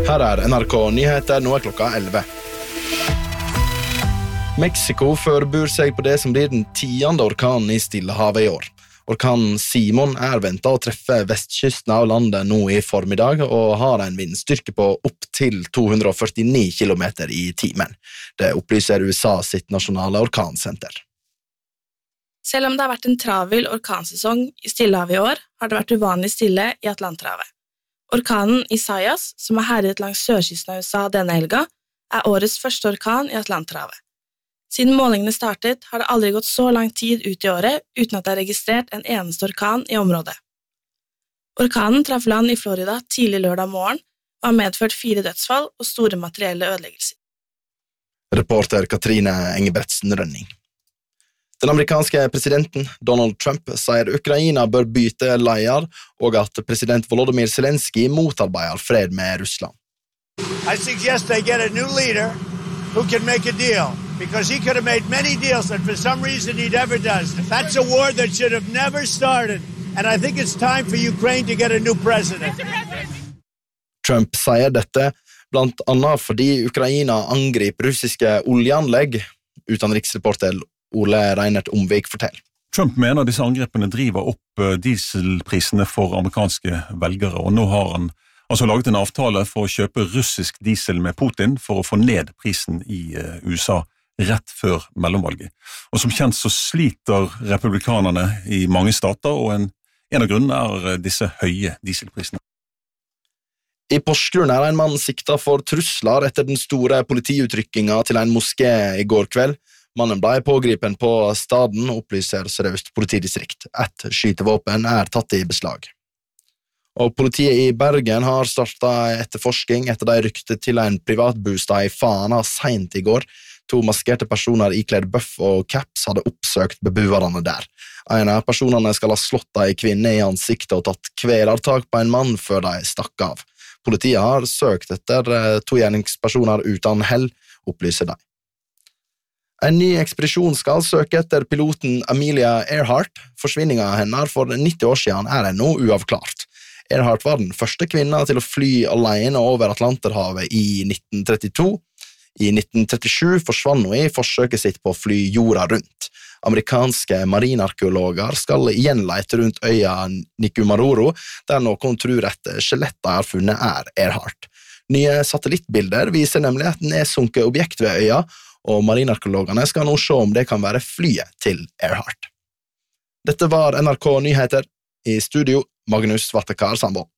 Her NRK Nyheter, nå klokka 11. Mexico forbereder seg på det som blir den 10. orkanen i Stillehavet i år. Orkanen Simon ventet å treffe vestkysten av landet nå i formiddag og har en vindstyrke på opp til 249 kilometer i timen. Det opplyser USA sitt nasjonale orkansenter. Selv om det har vært en travel orkansesong i Stillehavet i år, har det vært uvanlig stille i Atlanterhavet. Orkanen Isaias, som har herjet langs sørkysten av USA denne helga, årets første orkan i Atlanterhavet. Siden målingene startet, har det aldri gått så lang tid ut i året uten at det er registrert en eneste orkan i området. Orkanen traff land i Florida tidlig lørdag morgen og har medført 4 dødsfall og store materielle ødeleggelser. Reporter Katrine Engebretsen Rønning. Den amerikanske presidenten Donald Trump sier Ukraina bør bytte leder og at president Volodymyr Zelensky motarbeider fred med Russland. I suggest they get a new leader who can make a deal. Because he could have made many deals that for some reason he never does. That's a war that should have never started. And I think it's time for Ukraine to get a new president. Trump sier dette blant annet fordi Ukraina angriper russiske oljeanlegg, utenriksreporter Ole Reinert Omvik forteller. Trump mener disse angrepene driver opp dieselprisene for amerikanske velgere, og nå har han laget en avtale for å kjøpe russisk diesel med Putin for å få ned prisen i USA rett før mellomvalget. Og som kjent så sliter republikanerne i mange stater, og en av grunnene disse høye dieselprisene. I Porsgrunn en mann siktet for trusler etter den store politiuttrykkingen til en moské i går kveld. Mannen ble pågripen på staden, opplyser Sør-Øst politidistrikt. Et skytevåpen tatt i beslag. Og politiet i Bergen har startet etterforsking etter de rykte til en privatbostad i Fana sent i går. 2 maskerte personer ikledd bøff og caps hadde oppsøkt beboerne der. En av personene skal ha slått en kvinne i ansiktet og tatt kvelertak på en mann før de stakk av. Politiet har søkt etter 2 gjerningspersoner uten hell, opplyser de. En ny ekspedisjon skal søke etter piloten Amelia Earhart. Forsvinningen hennes for 90 år siden ennå uavklart. Earhart var den første kvinna til å fly alene over Atlanterhavet i 1932. I 1937 forsvant hun i forsøket sitt på å fly jorda rundt. Amerikanske marinarkeologer skal igjen lete rundt øya Nikumaroro, der noen tror at skjelettet har funnet Earhart. Nye satellittbilder viser nemlig et nedsunket objekt ved øya, og marinarkeologene skal nå se om det kan være flyet til Earhart. Dette var NRK Nyheter. I studio, Magnus Svartekar Sandvold.